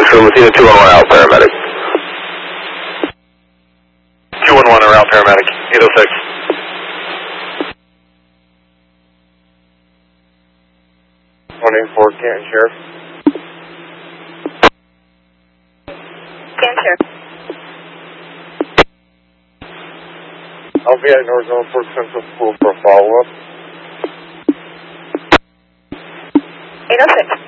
from Athena 211 out, paramedic. 211 around, paramedic, 806. Canton Sheriff. Canton Sheriff. I'll be at North Fort Central School for a follow-up. 806.